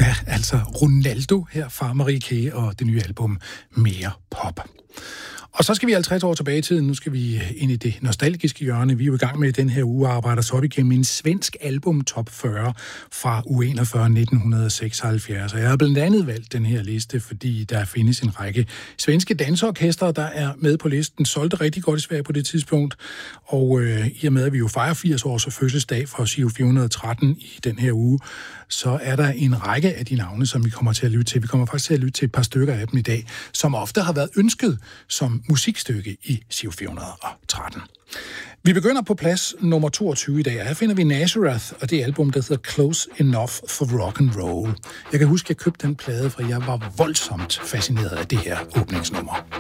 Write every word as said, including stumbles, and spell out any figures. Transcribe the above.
Ja, altså Ronaldo her fra Marie K. og det nye album Mere Pop. Og så skal vi halvtreds år tilbage i tiden. Nu skal vi ind i det nostalgiske hjørne. Vi er jo i gang med den her uge arbejder os op igennem en svensk album top fyrre fra uge enogfyrre nitten seksoghalvfjerds. Og jeg har blandt andet valgt den her liste, fordi der findes en række svenske danseorkestre, der er med på listen. Solgte rigtig godt i Sverige på det tidspunkt. Og øh, i og med, at vi jo fejrer firs års fødselsdag for Giro fire hundrede og tretten i den her uge, så er der en række af de navne, som vi kommer til at lytte til. Vi kommer faktisk til at lytte til et par stykker af dem i dag, som ofte har været ønsket som musikstykke i Giro fire hundrede og tretten. Vi begynder på plads nummer toogtyve i dag, og her finder vi Nazareth og det album, der hedder Close Enough for Rock and Roll. Jeg kan huske, at jeg købte den plade, for jeg var voldsomt fascineret af det her åbningsnummer.